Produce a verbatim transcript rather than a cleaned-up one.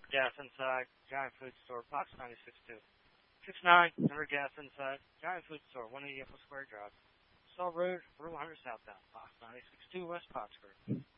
gas inside, Giant Food Store, box ninety-six two. six nine, number gas inside, Giant Food Store, one eighty Apple Square Drive. Saw Road, Room one hundred southbound, box ninety-six two, West Pottsburg.